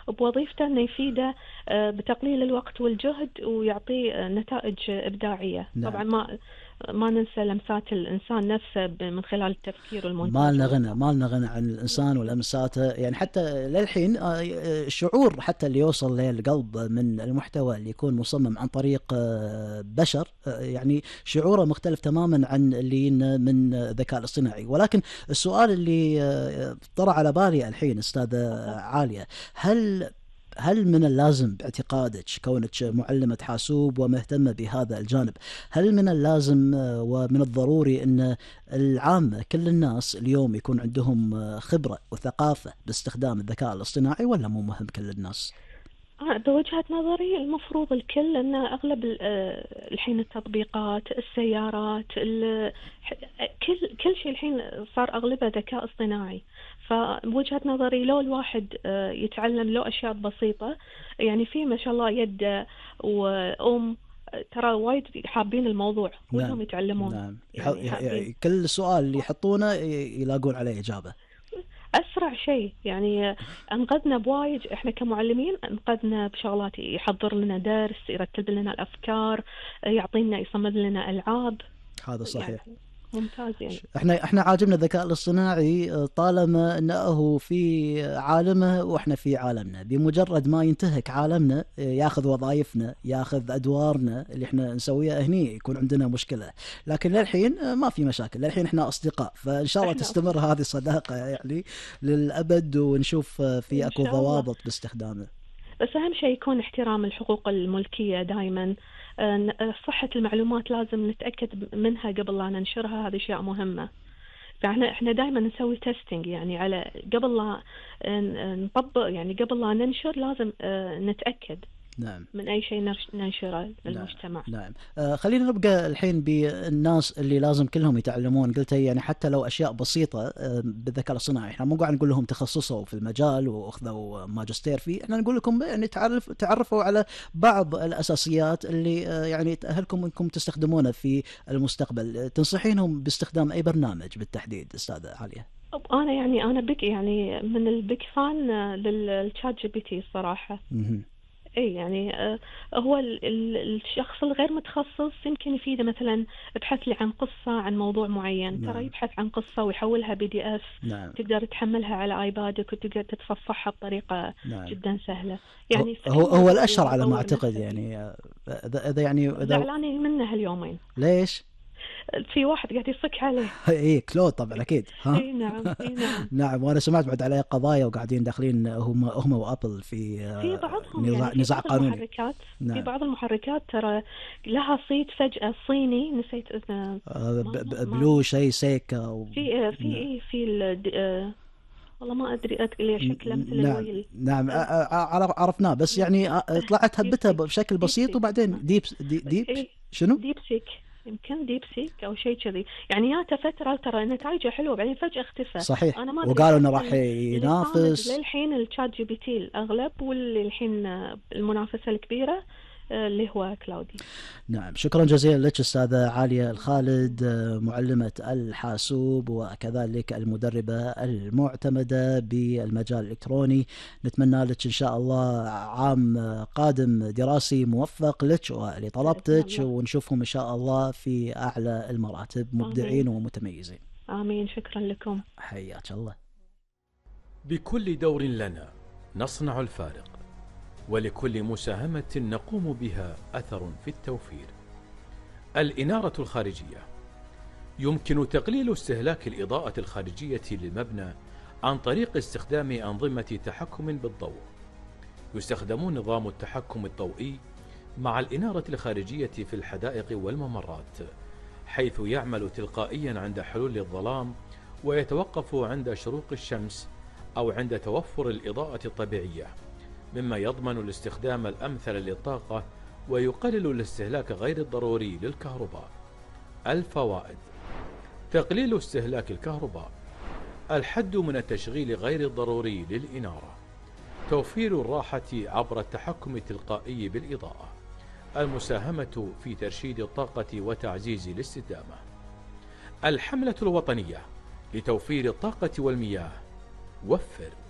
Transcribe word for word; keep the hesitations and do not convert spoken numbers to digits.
بوظيفته أنه يفيده بتقليل الوقت والجهد ويعطيه نتائج إبداعية. نعم. طبعا ما ما ننسى لمسات الإنسان نفسه من خلال التفكير والمونتاج. ما لنا غنى ما لنا غنى عن الإنسان ولمساته، يعني حتى للحين الشعور حتى اللي يوصل للقلب من المحتوى اللي يكون مصمم عن طريق بشر، يعني شعوره مختلف تماما عن اللي من الذكاء الاصطناعي. ولكن السؤال اللي طرأ على بالي الحين أستاذة عالية، هل هل من اللازم باعتقادك كونك معلمة حاسوب ومهتمة بهذا الجانب، هل من اللازم ومن الضروري أن العامة كل الناس اليوم يكون عندهم خبرة وثقافة باستخدام الذكاء الاصطناعي، ولا مو مهم كل الناس؟ بوجهة نظري المفروض الكل، لأن أغلب الحين التطبيقات، السيارات، كل كل شيء الحين صار أغلبه ذكاء اصطناعي. فبوجهة نظري لو الواحد يتعلم له أشياء بسيطة، يعني في ما شاء الله يد وأم ترى وايد حابين الموضوع ودهم نعم. يتعلمون. نعم. يعني كل سؤال اللي يحطونه يلاقون عليه إجابة. أسرع شيء يعني أنقذنا بوايد، إحنا كمعلمين أنقذنا بشغلات، يحضر لنا درس، يرتب لنا الأفكار، يعطينا يصمم لنا ألعاب. هذا صحيح. يعني ممتاز. يعني احنا احنا عاجبنا الذكاء الاصطناعي طالما انه في عالمه واحنا في عالمنا. بمجرد ما ينتهك عالمنا ياخذ وظائفنا، ياخذ ادوارنا اللي احنا نسويها، هني يكون عندنا مشكله. لكن للحين ما في مشاكل، للحين احنا اصدقاء، فان شاء الله تستمر هذه الصداقه يعني للابد، ونشوف في اكو ضوابط باستخدامه. بس أهم شيء يكون احترام الحقوق الملكية دائما. صحة المعلومات لازم نتأكد منها قبل لا ننشرها، هذه أشياء مهمة. فإحنا إحنا دائما نسوي تيستينج، يعني على قبل لا نطبق، يعني قبل لا ننشر لازم نتأكد نعم. من أي شيء ننشره للمجتمع. نعم, نعم. آه خلينا نبقى الحين بالناس اللي لازم كلهم يتعلمون. قلت يعني حتى لو أشياء بسيطة آه بالذكاء الصناعي، احنا مو قاعد نقول لهم تخصصوا في المجال وأخذوا ماجستير فيه، احنا نقول لكم يعني تعرف تعرفوا على بعض الأساسيات اللي آه يعني تأهلكم أنكم تستخدمونها في المستقبل. تنصحينهم باستخدام أي برنامج بالتحديد أستاذة عالية؟ أنا يعني أنا بك يعني من البيك فان للشات جي بي تي الصراحة. اي يعني هو الشخص الغير متخصص يمكن يفيده، مثلا ابحث لي عن قصة عن موضوع معين. نعم. ترى يبحث عن قصة ويحولها بي دي اف. نعم. تقدر تحملها على ايبادك وتقدر تتصفحها بطريقة نعم. جدا سهلة. يعني هو هو الاشهر على ما اعتقد. يعني اذا يعني اذا زعلانين منه هاليومين. ليش؟ في واحد قاعد يصك عليه. اي كلود طبعا اكيد. ها اي نعم. اي نعم. نعم. وانا سمعت بعد عليه قضايا وقاعدين داخلين هم هم وابل في في بعضهم نزاع, يعني نزاع في قانوني. المحركات. نعم. في بعض المحركات ترى لها صيت فجأة صيني، نسيت اسمه. بلو شيء سيك و... في في نعم. في والله ما ادري ادري شكله مثل نعم. الويل. نعم عرفناه، بس يعني طلعت هبتها بشكل بسيط وبعدين ديب ديب, ديب شنو ديب سيك، يمكن ديب سيك او شيء كذي. يعني يا فتره ترى نتائجه حلوه بعدين فجاه اختفى. صحيح. أنا ما وقالوا انه راح ينافس. للحين الشات جي بي تي الاغلب، واللي الحين المنافسه الكبيره اللي هو كلاودي. نعم. شكرا جزيلا لك أستاذة عالية الخالد، معلمة الحاسوب وكذلك المدربة المعتمدة بالمجال الإلكتروني. نتمنى لك إن شاء الله عام قادم دراسي موفق لك ولطلبتك، ونشوفهم إن شاء الله في أعلى المراتب مبدعين آمين. ومتميزين. آمين. شكرا لكم. حياك الله. بكل دور لنا نصنع الفارق، ولكل مساهمة نقوم بها أثر في التوفير. الإنارة الخارجية: يمكن تقليل استهلاك الإضاءة الخارجية للمبنى عن طريق استخدام أنظمة تحكم بالضوء. يستخدم نظام التحكم الضوئي مع الإنارة الخارجية في الحدائق والممرات، حيث يعمل تلقائيا عند حلول الظلام، ويتوقف عند شروق الشمس أو عند توفر الإضاءة الطبيعية، مما يضمن الاستخدام الأمثل للطاقة ويقلل الاستهلاك غير الضروري للكهرباء. الفوائد: تقليل استهلاك الكهرباء، الحد من التشغيل غير الضروري للإنارة، توفير الراحة عبر التحكم التلقائي بالإضاءة، المساهمة في ترشيد الطاقة وتعزيز الاستدامة. الحملة الوطنية لتوفير الطاقة والمياه: وفر.